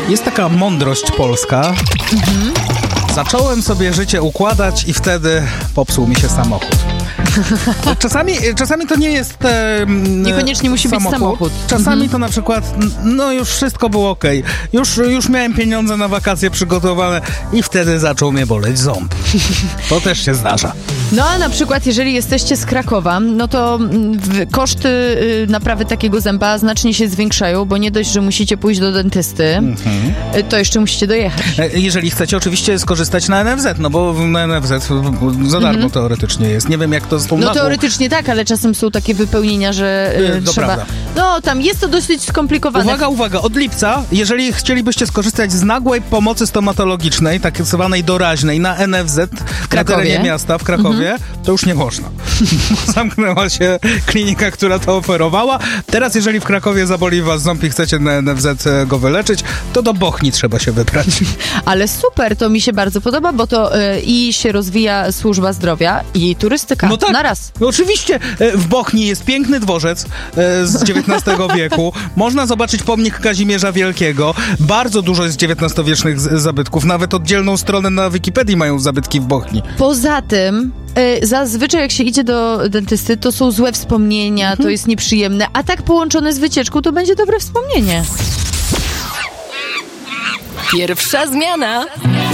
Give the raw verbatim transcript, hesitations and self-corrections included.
Jest taka mądrość polska. Mhm. Zacząłem sobie życie układać i wtedy popsuł mi się samochód. Czasami, czasami to nie jest e, Niekoniecznie musi samochód. być samochód. Czasami mhm. to na przykład, no już wszystko było okej. Okay. Już, już miałem pieniądze na wakacje przygotowane i wtedy zaczął mnie boleć ząb. To też się zdarza. No a na przykład jeżeli jesteście z Krakowa, no to w, koszty y, naprawy takiego zęba znacznie się zwiększają, bo nie dość, że musicie pójść do dentysty, mhm. y, to jeszcze musicie dojechać. Jeżeli chcecie oczywiście skorzystać na N F Z, no bo na N F Z za darmo mhm. teoretycznie jest. Nie wiem jak to z tą No nazwą. teoretycznie tak, ale czasem są takie wypełnienia, że y, to trzeba... prawda. No tam jest to dosyć skomplikowane. Uwaga, uwaga, od lipca, jeżeli chcielibyście skorzystać z nagłej pomocy stomatologicznej, tak zwanej doraźnej, na N F Z, na terenie miasta w Krakowie, mhm. to już nie można. Zamknęła się klinika, która to oferowała. Teraz jeżeli w Krakowie zaboli was ząb i chcecie na N F Z go wyleczyć, to do Bochni trzeba się wybrać. Ale super, to mi się bardzo podoba, bo to y, i się rozwija służba zdrowia i turystyka no tak, na raz. No oczywiście w Bochni jest piękny dworzec y, z dziewiętnastego wieku. Można zobaczyć pomnik Kazimierza Wielkiego. Bardzo dużo jest dziewiętnastowiecznych z- zabytków. Nawet oddzielną stronę na Wikipedii mają zabytki w Bochni. Poza tym y, zazwyczaj jak się idzie do dentysty, to są złe wspomnienia, mhm. to jest nieprzyjemne, a tak połączone z wycieczką, to będzie dobre wspomnienie. Pierwsza zmiana.